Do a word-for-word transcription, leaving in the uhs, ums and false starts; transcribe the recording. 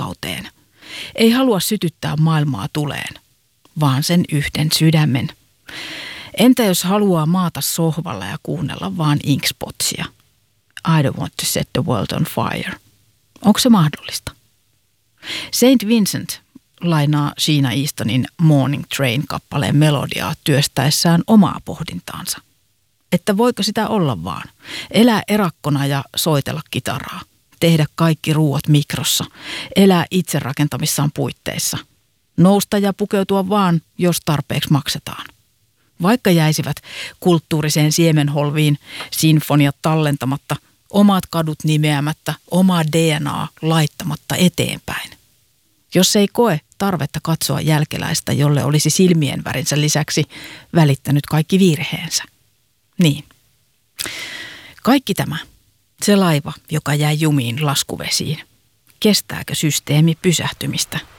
vapauteen. Ei halua sytyttää maailmaa tuleen, vaan sen yhden sydämen. Entä jos haluaa maata sohvalla ja kuunnella vaan Inkspotsia? I don't want to set the world on fire. Onko se mahdollista? Saint Vincent lainaa Sheena Eastonin Morning Train-kappaleen melodiaa työstäessään omaa pohdintaansa. Että voiko sitä olla vaan? Elää erakkona ja soitella kitaraa. Tehdä kaikki ruuat mikrossa. Elää itse rakentamissaan puitteissa. Nousta ja pukeutua vaan, jos tarpeeksi maksetaan. Vaikka jäisivät kulttuuriseen siemenholviin sinfoniat tallentamatta, omat kadut nimeämättä, omaa D N A laittamatta eteenpäin. Jos ei koe tarvetta katsoa jälkeläistä, jolle olisi silmien värinsä lisäksi välittänyt kaikki virheensä. Niin. Kaikki tämä, se laiva, joka jäi jumiin laskuvesiin. Kestääkö systeemi pysähtymistä?